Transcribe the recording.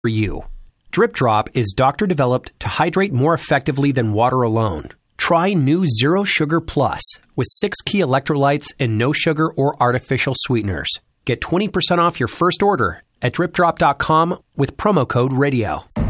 for you. Drip Drop is doctor developed to hydrate more effectively than water alone. Try new Zero Sugar Plus with 6 key electrolytes and no sugar or artificial sweeteners. Get 20% off your first order at dripdrop.com with promo code radio.